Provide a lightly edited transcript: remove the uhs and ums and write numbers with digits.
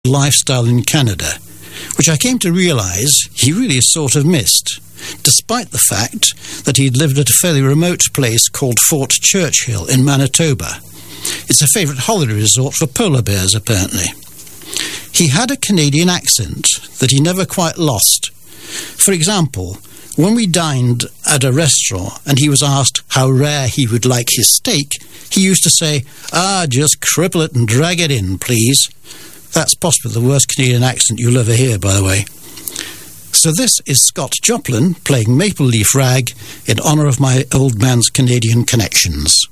lifestyle in Canada, which I came to realise he really sort of missed, despite the fact that he'd lived at a fairly remote place called Fort Churchill in Manitoba. It's a favourite holiday resort for polar bears, apparently. He had a Canadian accent that he never quite lost. For example, when we dined at a restaurant and he was asked how rare he would like his steak, he used to say, just cripple it and drag it in, please." That's possibly the worst Canadian accent you'll ever hear, by the way. So this is Scott Joplin playing Maple Leaf Rag in honour of my old man's Canadian connections.